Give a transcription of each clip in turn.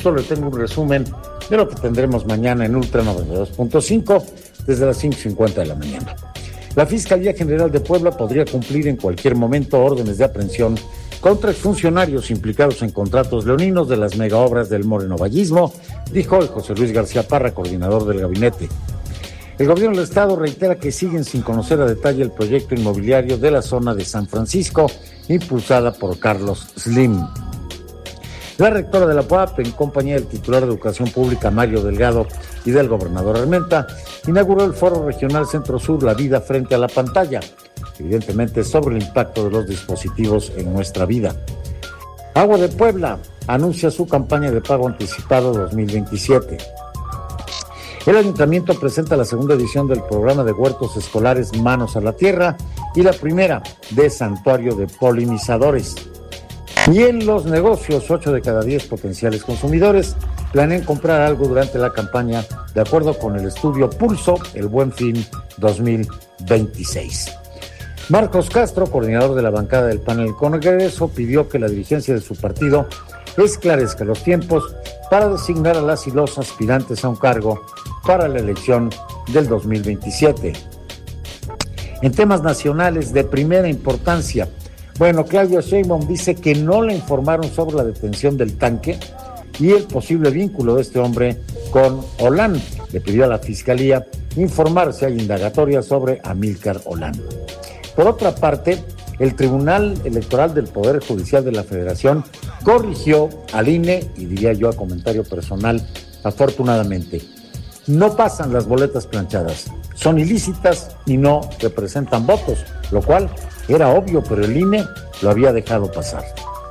gusto le tengo un resumen de lo que tendremos mañana en Ultra 92.5 desde las 5:50 de la mañana. La Fiscalía General de Puebla podría cumplir en cualquier momento órdenes de aprehensión contra exfuncionarios implicados en contratos leoninos de las megaobras del morenovallismo, dijo el José Luis García Parra, coordinador del gabinete. El gobierno del estado reitera que siguen sin conocer a detalle el proyecto inmobiliario de la zona de San Francisco, impulsada por Carlos Slim. La rectora de la UAP, en compañía del titular de Educación Pública, Mario Delgado, y del gobernador Armenta, inauguró el Foro Regional Centro Sur, La Vida frente a la pantalla, evidentemente sobre el impacto de los dispositivos en nuestra vida. Agua de Puebla anuncia su campaña de pago anticipado 2027. El ayuntamiento presenta la segunda edición del programa de huertos escolares Manos a la Tierra y la primera de Santuario de Polinizadores. Y en los negocios, 8 de cada 10 potenciales consumidores planean comprar algo durante la campaña, de acuerdo con el estudio Pulso, el Buen Fin 2026. Marcos Castro, coordinador de la bancada del PAN en el Congreso, pidió que la dirigencia de su partido esclarezca los tiempos para designar a las y los aspirantes a un cargo para la elección del 2027. En temas nacionales de primera importancia, Claudia Sheinbaum dice que no le informaron sobre la detención del tanque y el posible vínculo de este hombre con Olán. Le pidió a la Fiscalía informar si hay indagatoria sobre Amílcar Olán. Por otra parte, el Tribunal Electoral del Poder Judicial de la Federación corrigió al INE, y diría yo a comentario personal, afortunadamente. No pasan las boletas planchadas, son ilícitas y no representan votos, lo cual era obvio, pero el INE lo había dejado pasar.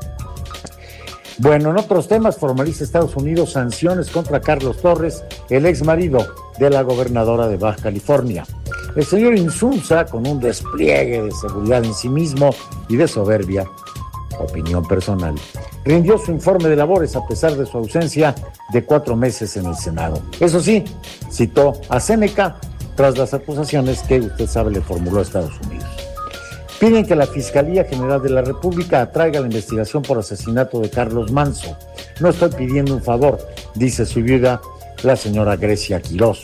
En otros temas, formaliza Estados Unidos sanciones contra Carlos Torres, el ex marido de la gobernadora de Baja California. El señor Insunza, con un despliegue de seguridad en sí mismo y de soberbia, opinión personal, rindió su informe de labores a pesar de su ausencia de 4 meses en el Senado. Eso sí, citó a Séneca tras las acusaciones que usted sabe le formuló a Estados Unidos. Piden que la Fiscalía General de la República atraiga la investigación por asesinato de Carlos Manso. No estoy pidiendo un favor, dice su viuda, la señora Grecia Quirós.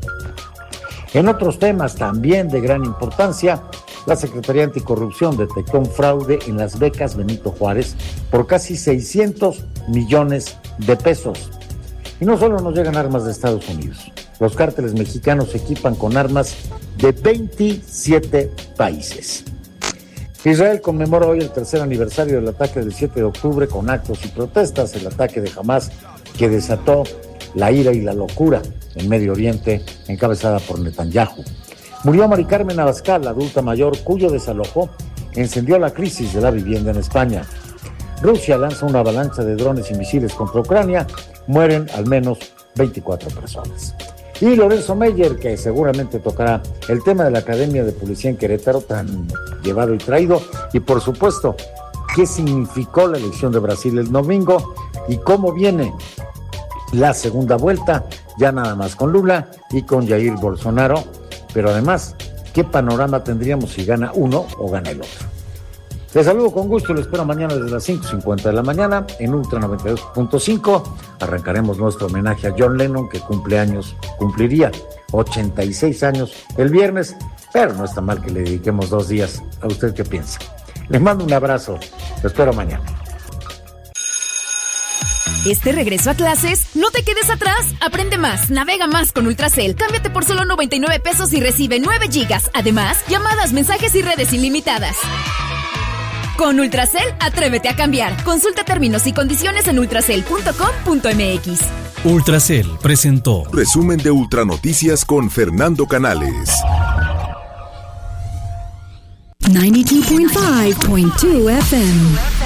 En otros temas también de gran importancia, la Secretaría Anticorrupción detectó un fraude en las becas Benito Juárez por casi 600 millones de pesos. Y no solo nos llegan armas de Estados Unidos, los cárteles mexicanos se equipan con armas de 27 países. Israel conmemora hoy el tercer aniversario del ataque del 7 de octubre con actos y protestas, el ataque de Hamás que desató la ira y la locura en Medio Oriente, encabezada por Netanyahu. Murió Mari Carmen Abascal, adulta mayor, cuyo desalojo encendió la crisis de la vivienda en España. Rusia lanza una avalancha de drones y misiles contra Ucrania, mueren al menos 24 personas. Y Lorenzo Meyer, que seguramente tocará el tema de la Academia de Policía en Querétaro, tan llevado y traído, y por supuesto, qué significó la elección de Brasil el domingo y cómo viene la segunda vuelta, ya nada más con Lula y con Jair Bolsonaro, pero además, ¿qué panorama tendríamos si gana uno o gana el otro? Les saludo con gusto, les espero mañana desde las 5:50 de la mañana en Ultra 92.5. Arrancaremos nuestro homenaje a John Lennon, que cumpliría 86 años el viernes, pero no está mal que le dediquemos 2 días. ¿A usted qué piensa? Les mando un abrazo, los espero mañana. Este regreso a clases, no te quedes atrás. Aprende más, navega más con Ultracel. Cámbiate por solo 99 pesos y recibe 9 gigas. Además, llamadas, mensajes y redes ilimitadas. Con Ultracel, atrévete a cambiar. Consulta términos y condiciones en ultracel.com.mx. Ultracel presentó Resumen de Ultranoticias con Fernando Canales. 92.5.2 FM.